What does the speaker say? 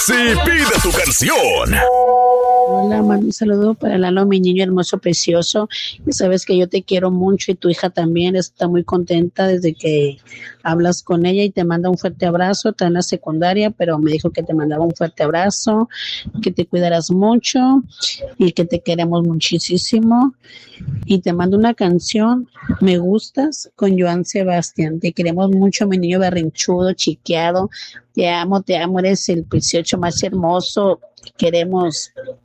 Si pide tu canción. Hola, mami, un saludo para Lalo, mi niño hermoso, precioso. Y sabes que yo te quiero mucho y tu hija también está muy contenta desde que hablas con ella y te manda un fuerte abrazo. Está en la secundaria, pero me dijo que te mandaba un fuerte abrazo, que te cuidarás mucho y que te queremos muchísimo. Y te mando una canción, Me Gustas, con Joan Sebastián. Te queremos mucho, mi niño berrinchudo, chiqueado. Te amo, eres el 18 más hermoso. Queremos